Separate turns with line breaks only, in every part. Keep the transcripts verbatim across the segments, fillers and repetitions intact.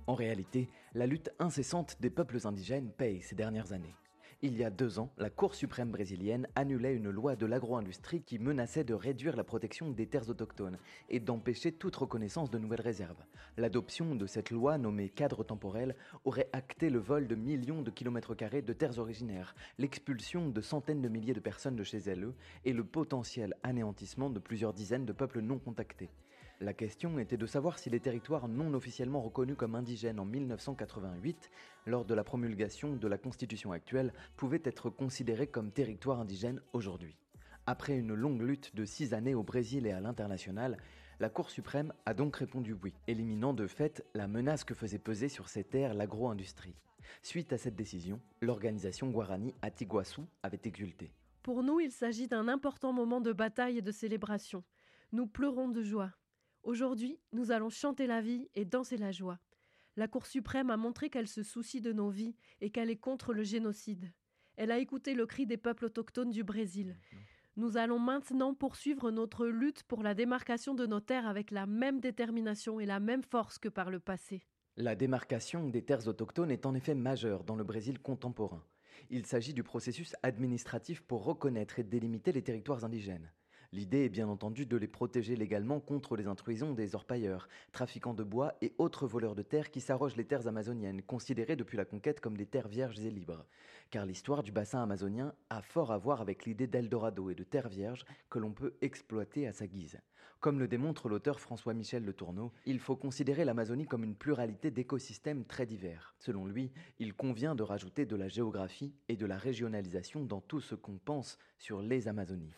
En réalité, la lutte incessante des peuples indigènes paye ces dernières années. Il y a deux ans, la Cour suprême brésilienne annulait une loi de l'agro-industrie qui menaçait de réduire la protection des terres autochtones et d'empêcher toute reconnaissance de nouvelles réserves. L'adoption de cette loi nommée cadre temporel aurait acté le vol de millions de kilomètres carrés de terres originaires, l'expulsion de centaines de milliers de personnes de chez elles et le potentiel anéantissement de plusieurs dizaines de peuples non contactés. La question était de savoir si les territoires non officiellement reconnus comme indigènes en mille neuf cent quatre-vingt-huit, lors de la promulgation de la Constitution actuelle, pouvaient être considérés comme territoires indigènes aujourd'hui. Après une longue lutte de six années au Brésil et à l'international, la Cour suprême a donc répondu oui, éliminant de fait la menace que faisait peser sur ces terres l'agro-industrie. Suite à cette décision, l'organisation Guarani Atiguaçu avait exulté.
Pour nous, il s'agit d'un important moment de bataille et de célébration. Nous pleurons de joie. Aujourd'hui, nous allons chanter la vie et danser la joie. La Cour suprême a montré qu'elle se soucie de nos vies et qu'elle est contre le génocide. Elle a écouté le cri des peuples autochtones du Brésil. Nous allons maintenant poursuivre notre lutte pour la démarcation de nos terres avec la même détermination et la même force que par le passé.
La démarcation des terres autochtones est en effet majeure dans le Brésil contemporain. Il s'agit du processus administratif pour reconnaître et délimiter les territoires indigènes. L'idée est bien entendu de les protéger légalement contre les intrusions des orpailleurs, trafiquants de bois et autres voleurs de terre qui s'arrogent les terres amazoniennes, considérées depuis la conquête comme des terres vierges et libres. Car l'histoire du bassin amazonien a fort à voir avec l'idée d'Eldorado et de terre vierge que l'on peut exploiter à sa guise. Comme le démontre l'auteur François-Michel Le Tourneau, il faut considérer l'Amazonie comme une pluralité d'écosystèmes très divers. Selon lui, il convient de rajouter de la géographie et de la régionalisation dans tout ce qu'on pense sur les Amazonies.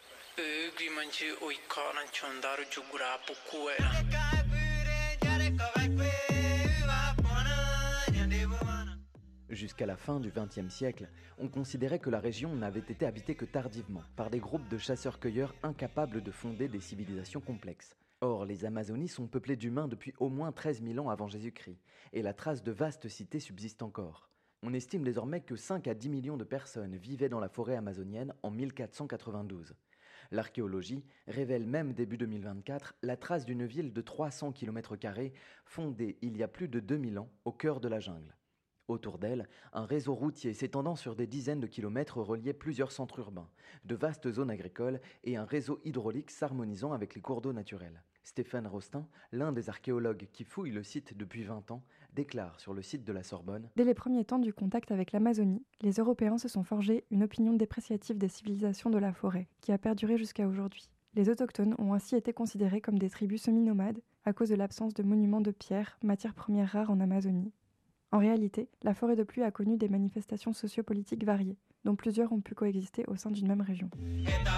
Jusqu'à la fin du vingtième siècle, on considérait que la région n'avait été habitée que tardivement, par des groupes de chasseurs-cueilleurs incapables de fonder des civilisations complexes. Or, les Amazonies sont peuplées d'humains depuis au moins treize mille ans avant Jésus-Christ, et la trace de vastes cités subsiste encore. On estime désormais que cinq à dix millions de personnes vivaient dans la forêt amazonienne en mille quatre cent quatre-vingt-douze. L'archéologie révèle même début deux mille vingt-quatre la trace d'une ville de trois cents kilomètres carrés fondée il y a plus de deux mille ans au cœur de la jungle. Autour d'elle, un réseau routier s'étendant sur des dizaines de kilomètres reliait plusieurs centres urbains, de vastes zones agricoles et un réseau hydraulique s'harmonisant avec les cours d'eau naturels. Stéphane Rostin, l'un des archéologues qui fouille le site depuis vingt ans, déclare sur le site de la Sorbonne:
Dès les premiers temps du contact avec l'Amazonie, les Européens se sont forgés une opinion dépréciative des civilisations de la forêt, qui a perduré jusqu'à aujourd'hui. Les autochtones ont ainsi été considérés comme des tribus semi-nomades à cause de l'absence de monuments de pierre, matière première rare en Amazonie. En réalité, la forêt de pluie a connu des manifestations sociopolitiques variées, dont plusieurs ont pu coexister au sein d'une même région.